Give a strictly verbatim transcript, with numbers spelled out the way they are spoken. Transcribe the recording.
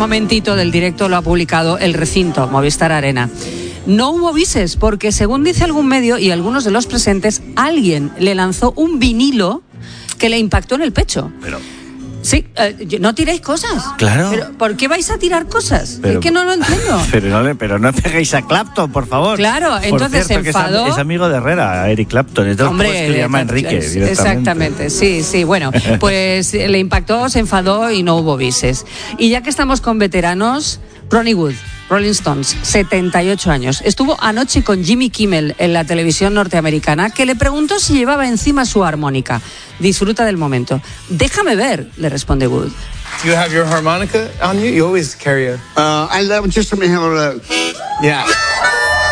momentito del directo lo ha publicado El Recinto, Movistar Arena. No hubo bises porque, según dice algún medio y algunos de los presentes, alguien le lanzó un vinilo que le impactó en el pecho. Pero... Sí, eh, no tiréis cosas. Claro. Pero, ¿por qué vais a tirar cosas? Pero, es que no lo entiendo. Pero no, le, pero no peguéis a Clapton, por favor. Claro, entonces se enfadó. Es, es amigo de Herrera, Eric Clapton. Entonces, Hombre, ¿cómo es que le llama Enrique? Exactamente, sí, sí. Bueno, pues le impactó, se enfadó y no hubo bises. Y ya que estamos con veteranos, Ronnie Wood, Rolling Stones, setenta y ocho años. Estuvo anoche con Jimmy Kimmel en la televisión norteamericana, que le preguntó si llevaba encima su armónica. Disfruta del momento. Déjame ver, le responde Wood. Do you have your harmonica on you? You always carry it. Uh, I love just let me have a look. Yeah.